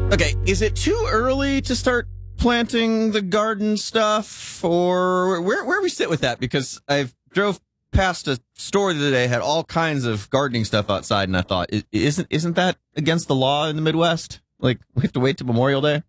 Okay, is it too early to start planting the garden stuff, or where we sit with that? Because I drove past a store the other day, had all kinds of gardening stuff outside, and I thought, isn't that against the law in the Midwest? Like, we have to wait till Memorial Day?